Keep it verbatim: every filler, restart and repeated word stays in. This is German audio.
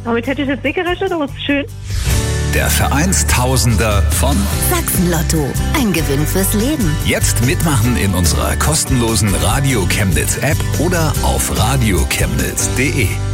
Damit hätte ich jetzt nicht gerechnet, aber es ist schön. Der Vereinstausender von Sachsen-Lotto. Ein Gewinn fürs Leben. Jetzt mitmachen in unserer kostenlosen Radio Chemnitz App oder auf radio chemnitz punkt de.